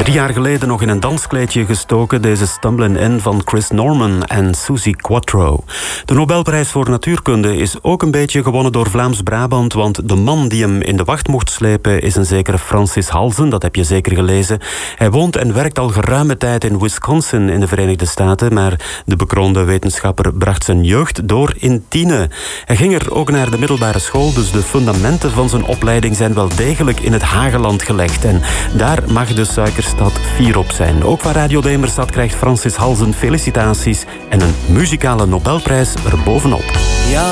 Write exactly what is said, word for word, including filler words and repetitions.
Drie jaar geleden nog in een danskleedje gestoken, deze Stumblin' In van Chris Norman en Suzi Quatro. De Nobelprijs voor natuurkunde is ook een beetje gewonnen door Vlaams-Brabant, want de man die hem in de wacht mocht slepen is een zekere Francis Halzen, dat heb je zeker gelezen. Hij woont en werkt al geruime tijd in Wisconsin in de Verenigde Staten, maar de bekroonde wetenschapper bracht zijn jeugd door in Tiene. Hij ging er ook naar de middelbare school, dus de fundamenten van zijn opleiding zijn wel degelijk in het Hageland gelegd. En daar mag de suikerstad fier op zijn. Ook van Radio Demerstad krijgt Francis Halzen felicitaties en een muzikale Nobelprijs erbovenop. Ja.